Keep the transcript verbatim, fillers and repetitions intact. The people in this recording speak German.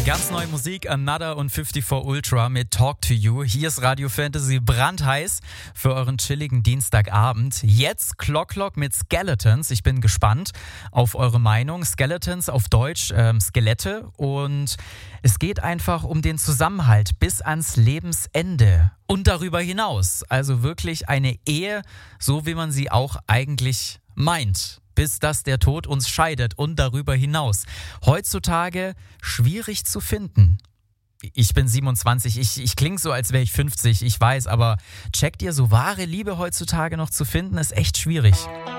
Ganz neue Musik, Another und fünfundfünfzig Ultra mit Talk to You. Hier ist Radio Fantasy brandheiß für euren chilligen Dienstagabend. Jetzt Clock Clock mit Skeletons. Ich bin gespannt auf eure Meinung. Skeletons auf Deutsch, ähm, Skelette. Und es geht einfach um den Zusammenhalt bis ans Lebensende und darüber hinaus. Also wirklich eine Ehe, so wie man sie auch eigentlich meint. Bis dass der Tod uns scheidet und darüber hinaus. Heutzutage schwierig zu finden. Ich bin siebenundzwanzig, ich, ich klinge so, als wäre ich fünfzig, ich weiß, aber checkt ihr, so wahre Liebe heutzutage noch zu finden, ist echt schwierig.